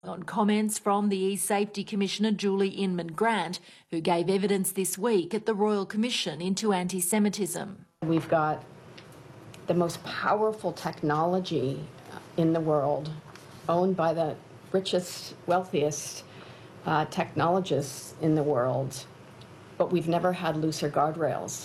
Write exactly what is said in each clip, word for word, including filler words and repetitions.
On comments from the E-Safety Commissioner Julie Inman-Grant, who gave evidence this week at the Royal Commission into anti-Semitism. We've got the most powerful technology in the world, owned by the richest, wealthiest uh, technologists in the world, but we've never had looser guardrails.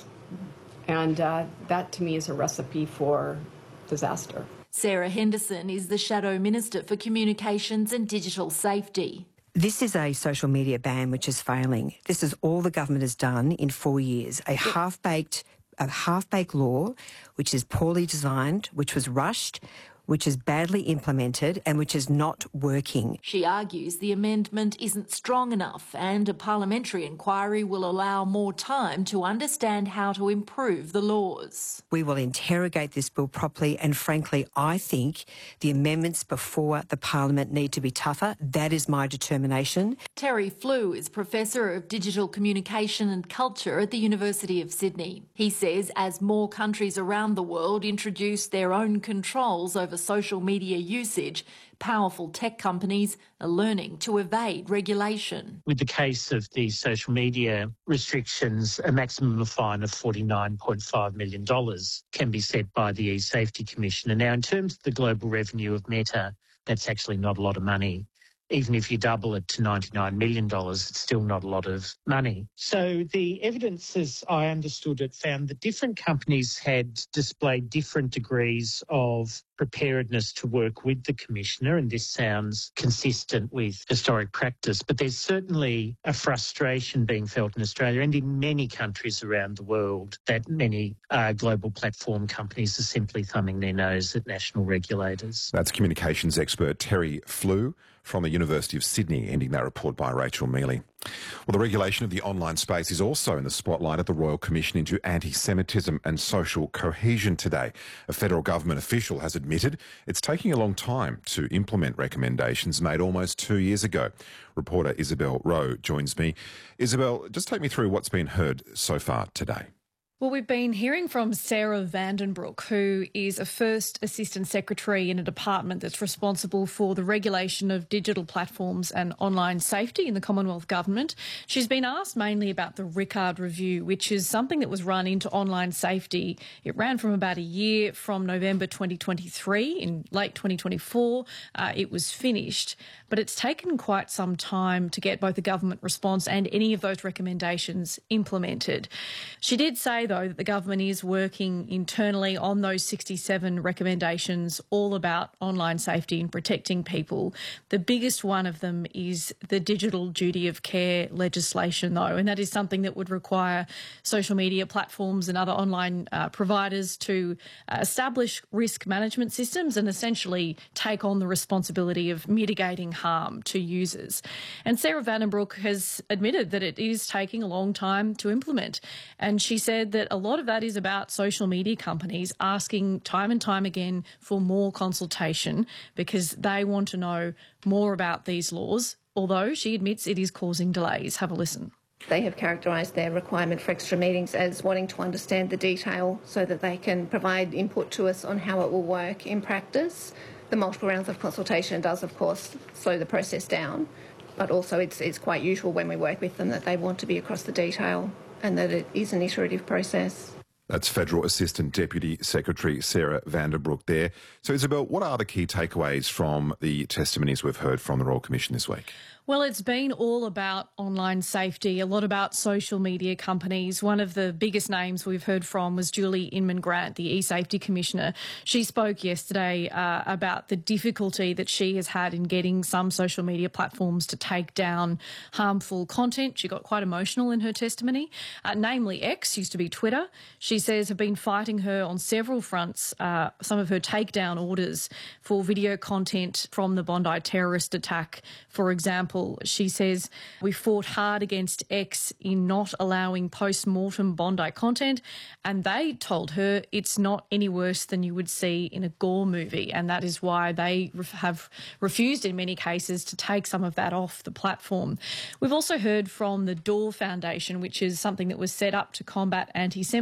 And uh, that, to me, is a recipe for disaster. Sarah Henderson is the Shadow Minister for Communications and Digital Safety. This is a social media ban which is failing. This is all the government has done in four years, a half-baked, a half-baked law which is poorly designed, which was rushed, which is badly implemented and which is not working. She argues the amendment isn't strong enough and a parliamentary inquiry will allow more time to understand how to improve the laws. We will interrogate this bill properly and, frankly, I think the amendments before the parliament need to be tougher. That is my determination. Terry Flew is Professor of Digital Communication and Culture at the University of Sydney. He says as more countries around the world introduce their own controls over social media usage, powerful tech companies are learning to evade regulation. With the case of the social media restrictions, a maximum fine of forty-nine point five million dollars can be set by the E-Safety Commissioner. Now, in terms of the global revenue of Meta, that's actually not a lot of money. Even if you double it to ninety-nine million dollars, it's still not a lot of money. So the evidence, as I understood it, found that different companies had displayed different degrees of preparedness to work with the Commissioner, and this sounds consistent with historic practice. But there's certainly a frustration being felt in Australia and in many countries around the world that many uh, global platform companies are simply thumbing their nose at national regulators. That's communications expert Terry Flew from the University of Sydney, ending that report by Rachel Mealy. Well, the regulation of the online space is also in the spotlight at the Royal Commission into Anti-Semitism and Social Cohesion today. A federal government official has admitted it's taking a long time to implement recommendations made almost two years ago. Reporter Isabel Rowe joins me. Isabel, just take me through what's been heard so far today. Well, we've been hearing from Sarah Vandenbroek, who is a First Assistant Secretary in a department that's responsible for the regulation of digital platforms and online safety in the Commonwealth Government. She's been asked mainly about the Rickard Review, which is something that was run into online safety. It ran from about a year from November twenty twenty-three. In late twenty twenty-four, uh, it was finished. But it's taken quite some time to get both the government response and any of those recommendations implemented. She did say, though, that the government is working internally on those sixty-seven recommendations all about online safety and protecting people. The biggest one of them is the digital duty of care legislation, though, and that is something that would require social media platforms and other online uh, providers to uh, establish risk management systems and essentially take on the responsibility of mitigating harm to users. And Sarah Vandenbroek has admitted that it is taking a long time to implement, and she said that a lot of that is about social media companies asking time and time again for more consultation because they want to know more about these laws, although she admits it is causing delays. Have a listen. They have characterised their requirement for extra meetings as wanting to understand the detail so that they can provide input to us on how it will work in practice. The multiple rounds of consultation does, of course, slow the process down, but also it's, it's quite usual when we work with them that they want to be across the detail and that it is an iterative process. That's Federal Assistant Deputy Secretary Sarah Vandenbroek there. So, Isabel, what are the key takeaways from the testimonies we've heard from the Royal Commission this week? Well, it's been all about online safety, a lot about social media companies. One of the biggest names we've heard from was Julie Inman-Grant, the E-Safety Commissioner. She spoke yesterday uh, about the difficulty that she has had in getting some social media platforms to take down harmful content. She got quite emotional in her testimony. Uh, namely, X, used to be Twitter, she says have been fighting her on several fronts, uh, some of her takedown orders for video content from the Bondi terrorist attack, for example. She says, we fought hard against X in not allowing post-mortem Bondi content, and they told her it's not any worse than you would see in a gore movie, and that is why they have refused in many cases to take some of that off the platform. We've also heard from the Door Foundation, which is something that was set up to combat anti-Semitism.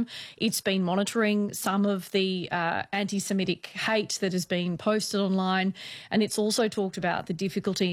time. It's been monitoring some of the uh, anti-Semitic hate that has been posted online, and it's also talked about the difficulty